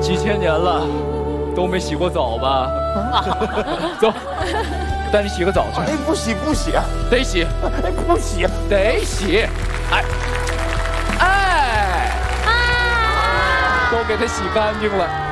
几千年了，都没洗过澡吧？走，带你洗个澡去。 哎，不洗不洗， 得洗， 哎不洗， 得洗。哎，哎，都给它洗干净了。